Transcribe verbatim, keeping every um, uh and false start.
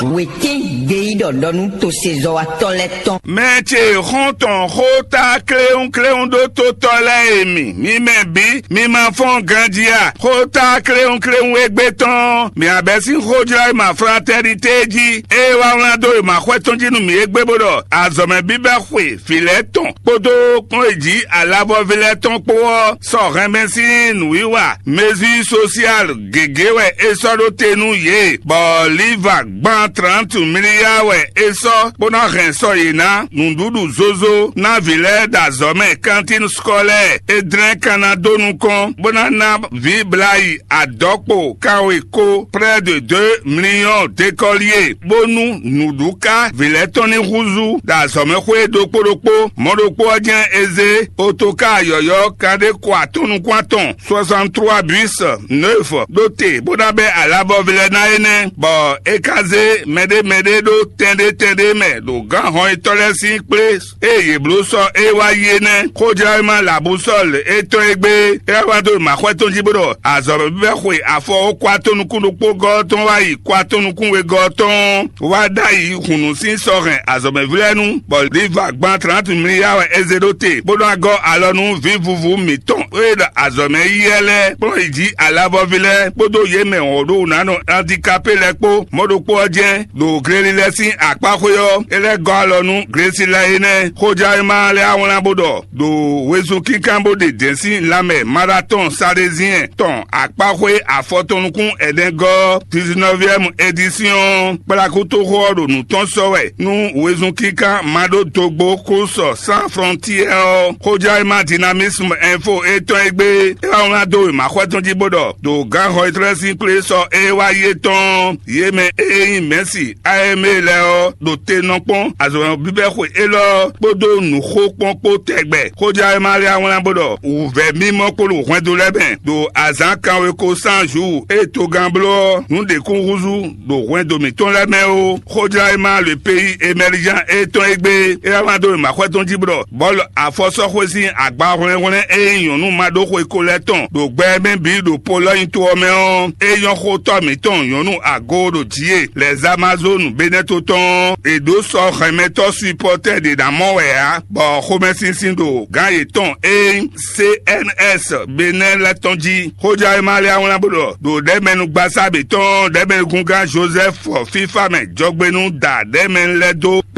Waiting gay do donu to sezo a toleton. Meche honton hota cleon cleon do to tole mi. Mi me bi mi ma fon grandia. Hota cleon cleon egbeton. Mi abesi hoja ma fraternité ji. E wa do ma kwetonji nu mi egbebodo. Azome bibe khwe fileton. Podo kon eji alabo fileton po so remesin wiwa. Mesure sociale gegewe esoro tenu ye. Bo liva gban trente milliards we eso bona renso yena nundudu zozo na ville d'azome cantine scolaire et drain canado nous con bona na viblai adokpo kaweko près de deux millions d'écoliers bonu nuduka ville toni ruzu d'azome kwe dokpo dokpo modokpo adien eze otoka yoyo kade kwa tonu kwaton soixante-trois bus neuf doté bona be alabo ville na ene bo ekaze mede mede do tende tende me do gan hon itole si ple e ye bloso e wa yene koja ma la busol e to egbe e wa do ma kweton jibodo azobe be khwe afo kwaton kunu po goton wa yi kwaton kun we goton wa dai hunu sin sorin azobe vilenu bo liva gban trente milliards ezedote bodo ago alonu vivuvu miton e da azobe yele bo iji alabo vile bodo yeme odo nano handicapé lepo modo po oje do greli lesin akpakoyo ele galonu gresi laine koja ma le awon abodo do wezu kikambo de densin lame marathon saresien ton akpakwe afotonukun edengo dix-neuvième édition pelakoto rodo nu ton sowe nu wezu kika mado togbo koso sans frontières koja ma dynamisme info eton egbe e awon ado ma kweton jibodo do gan hoitresin pleso e wa yeton yeme e merci aime leo do te nopon azo bibe ko elo bodo nu ko ponpo tegbe ko ja mari awon bodo ou ve mimo ko lu hwen do leben do azan kan we ko cent jours et to gamblo nu de ko ruzu do hwen do miton leben o ko ja ma le pays émergent et ton egbe e awon do ma ko ton jibro bol afoso ko si agba hwen hwen e yon nu ma do ko ko leton do gbe ben bi do polo into ome on e yon ko to miton yon nu agodo die les amazones benetoton et do so remeto supporter de damoya bo khomesin sindo gayeton e C N S benen latonji hoja mali awon labodo do demenu gbasa beton demenu gunga Joseph FIFA me jogbenu da demen ledo